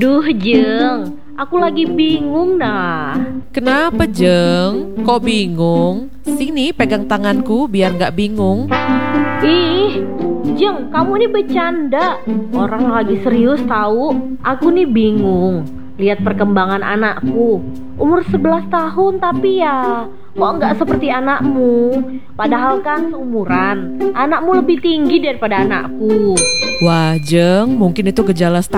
Duh Jeng, aku lagi bingung nah. Kenapa Jeng? Kok bingung? Sini pegang tanganku biar gak bingung. Ih, Jeng, kamu nih bercanda. Orang lagi serius tahu. Aku nih bingung lihat perkembangan anakku. Umur 11 tahun tapi ya kok nggak seperti anakmu. Padahal kan seumuran. Anakmu lebih tinggi daripada anakku. Wah Jeng, mungkin itu gejala